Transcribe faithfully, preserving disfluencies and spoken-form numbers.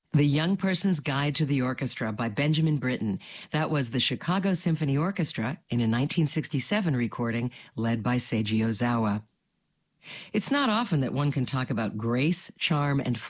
The Young Person's Guide to the Orchestra by Benjamin Britten. That was the Chicago Symphony Orchestra in a nineteen sixty-seven recording led by Seiji Ozawa. It's not often that one can talk about grace, charm, and